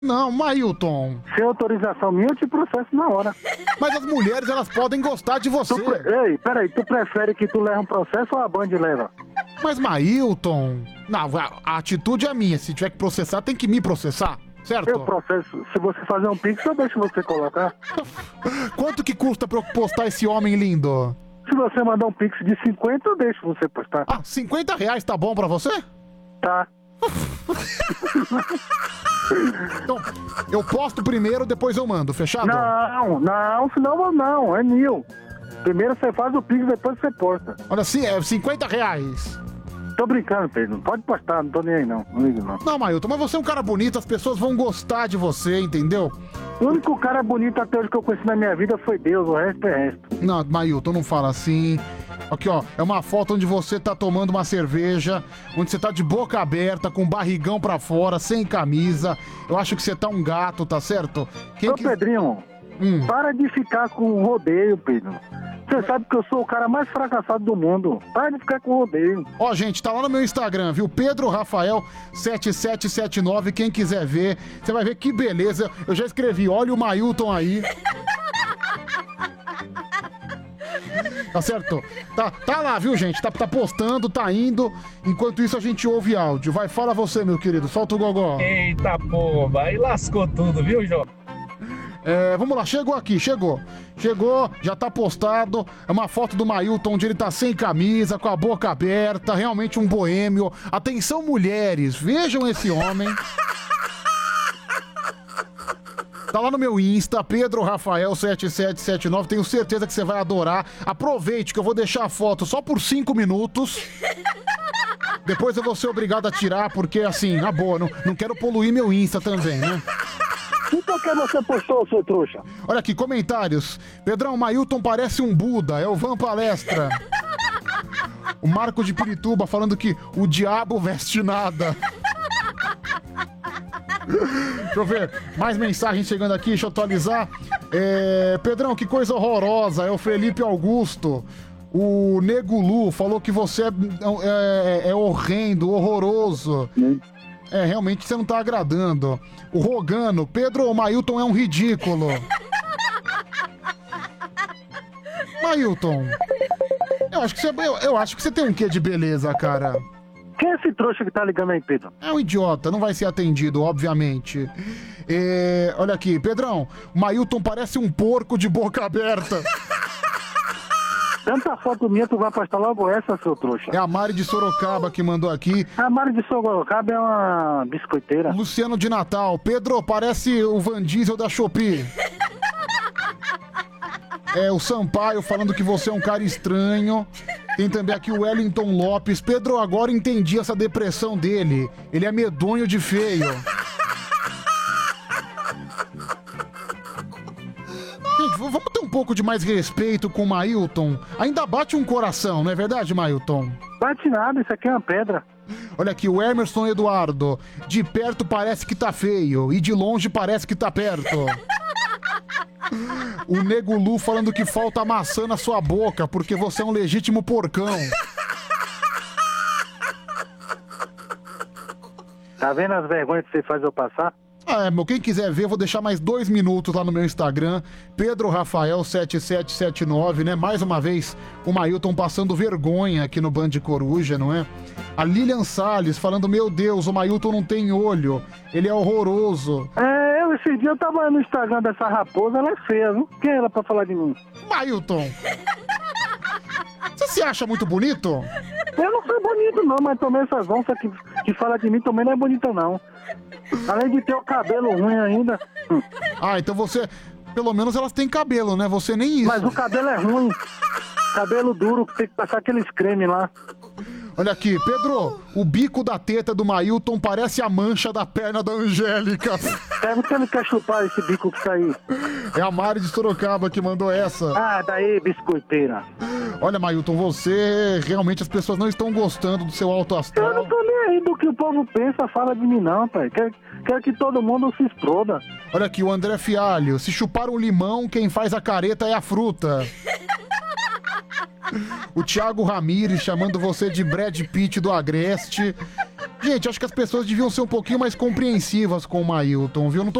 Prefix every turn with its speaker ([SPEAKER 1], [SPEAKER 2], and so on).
[SPEAKER 1] Não, Mailton.
[SPEAKER 2] Sem autorização minha, eu te processo na hora.
[SPEAKER 1] Mas as mulheres, elas podem gostar de você.
[SPEAKER 2] Ei, peraí, tu prefere que tu leve um processo ou a Band leva?
[SPEAKER 1] Mas, Mailton... Não, a atitude é minha. Se tiver que processar, tem que me processar, certo?
[SPEAKER 2] Eu processo. Se você fazer um pix, eu deixo você colocar.
[SPEAKER 1] Quanto que custa pra eu postar esse homem lindo?
[SPEAKER 2] Se você mandar um pix de 50, eu deixo você postar.
[SPEAKER 1] Ah, R$50 tá bom pra você?
[SPEAKER 2] Tá.
[SPEAKER 1] Então, eu posto primeiro, depois eu mando, fechado?
[SPEAKER 2] Não, senão não, é mil. Primeiro você faz o pix, depois você posta.
[SPEAKER 1] Olha assim, é R$50.
[SPEAKER 2] Tô brincando, Pedro. Pode postar, não tô nem aí não. Não ligo não.
[SPEAKER 1] Não, Mailton, mas você é um cara bonito, as pessoas vão gostar de você, entendeu?
[SPEAKER 2] O único cara bonito até hoje que eu conheci na minha vida foi Deus, o resto é resto.
[SPEAKER 1] Não, Mailton, não fala assim. Aqui, ó, é uma foto onde você tá tomando uma cerveja, onde você tá de boca aberta, com o barrigão pra fora, sem camisa. Eu acho que você tá um gato, tá certo?
[SPEAKER 2] Pedrinho, para de ficar com rodeio, Pedro. Você sabe que eu sou o cara mais fracassado do mundo. Para de ficar com rodeio.
[SPEAKER 1] Ó, gente, tá lá no meu Instagram, viu? Pedro Rafael 7779. Quem quiser ver, você vai ver que beleza. Eu já escrevi, olha o Mailton aí. Tá certo? Tá lá, viu, gente? Tá postando, tá indo. Enquanto isso, a gente ouve áudio. Vai, fala você, meu querido. Solta o gogó.
[SPEAKER 3] Eita, porra. Aí lascou tudo, viu, João?
[SPEAKER 1] Vamos lá, chegou aqui, chegou, já tá postado, é uma foto do Mailton onde ele tá sem camisa, com a boca aberta, realmente um boêmio. Atenção, mulheres, vejam esse homem. Tá lá no meu Insta, Pedro Rafael 7779, tenho certeza que você vai adorar. Aproveite que eu vou deixar a foto só por 5 minutos. Depois eu vou ser obrigado a tirar, porque assim, na boa, não quero poluir meu Insta também, né?
[SPEAKER 2] E por que você postou, seu trouxa?
[SPEAKER 1] Olha aqui, comentários. Pedrão, Mailton parece um Buda, é o Van Palestra. O Marco de Pirituba falando que o diabo veste nada. Deixa eu ver, mais mensagens chegando aqui, deixa eu atualizar. Pedrão, que coisa horrorosa, é o Felipe Augusto. O Negulu falou que você é horrendo, horroroso. Realmente você não tá agradando. O Rogano, Pedro, o Mailton é um ridículo. Mailton, eu acho que você tem um quê de beleza, cara.
[SPEAKER 2] Quem é esse trouxa que tá ligando aí, Pedro?
[SPEAKER 1] É um idiota, não vai ser atendido, obviamente. Olha aqui, Pedrão, o Mailton parece um porco de boca aberta.
[SPEAKER 2] Tanta foto minha, tu vai postar logo essa, seu trouxa.
[SPEAKER 1] É a Mari de Sorocaba que mandou aqui.
[SPEAKER 2] A Mari de Sorocaba é uma biscoiteira.
[SPEAKER 1] Luciano de Natal. Pedro, parece o Van Diesel da Shopee. O Sampaio falando que você é um cara estranho. Tem também aqui o Wellington Lopes. Pedro, agora entendi essa depressão dele. Ele é medonho de feio. Gente, vamos ter um pouco de mais respeito com o Mailton. Ainda bate um coração, não é verdade, Mailton?
[SPEAKER 2] Bate nada, isso aqui é uma pedra.
[SPEAKER 1] Olha aqui, o Emerson Eduardo. De perto parece que tá feio, e de longe parece que tá perto. O Nego Lu falando que falta maçã na sua boca, porque você é um legítimo porcão.
[SPEAKER 2] Tá vendo as vergonhas que você faz eu passar?
[SPEAKER 1] Quem quiser ver, eu vou deixar mais 2 minutos lá no meu Instagram, Pedro Rafael 7779, né? Mais uma vez, o Mailton passando vergonha aqui no Band Coruja, não é? A Lilian Salles falando, meu Deus, o Mailton não tem olho, ele é horroroso.
[SPEAKER 2] Esse dia eu tava no Instagram dessa raposa, ela é feia, viu? Quem é ela pra falar de mim?
[SPEAKER 1] Mailton! Você se acha muito bonito?
[SPEAKER 2] Eu não sou bonito não, mas também essas onças que falam de mim também não é bonita não. Além de ter o cabelo ruim ainda.
[SPEAKER 1] Então você... Pelo menos elas têm cabelo, né? Você nem isso.
[SPEAKER 2] Mas o cabelo é ruim. Cabelo duro, tem que passar aqueles creme lá.
[SPEAKER 1] Olha aqui, Pedro, o bico da teta do Mailton parece a mancha da perna da Angélica.
[SPEAKER 2] Deve que ele quer chupar esse bico que tá aí.
[SPEAKER 1] É a Mari de Sorocaba que mandou essa.
[SPEAKER 2] Daí, biscoiteira.
[SPEAKER 1] Olha, Mailton, você... Realmente as pessoas não estão gostando do seu alto astral.
[SPEAKER 2] Eu não tô nem aí do que o povo pensa, fala de mim não, pai. Quero que todo mundo se exploda.
[SPEAKER 1] Olha aqui, o André Fialho. Se chupar um limão, quem faz a careta é a fruta. O Thiago Ramires chamando você de Brad Pitt do Agreste. Gente, acho que as pessoas deviam ser um pouquinho mais compreensivas com o Mailton, viu? Não tô